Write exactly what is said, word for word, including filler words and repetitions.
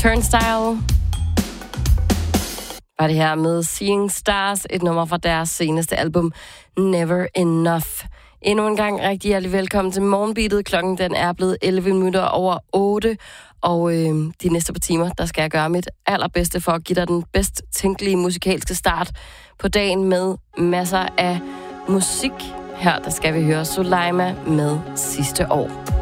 Turnstile var det her med Seeing Stars, et nummer fra deres seneste album Never Enough. Endnu en gang rigtig hjertelig velkommen til Morgenbeatet. Klokken den er blevet elleve minutter over otte, og øh, de næste par timer, der skal jeg gøre mit allerbedste for at give dig den bedst tænkelige musikalske start på dagen med masser af musik. Her der skal vi høre Soleima med Sidste År.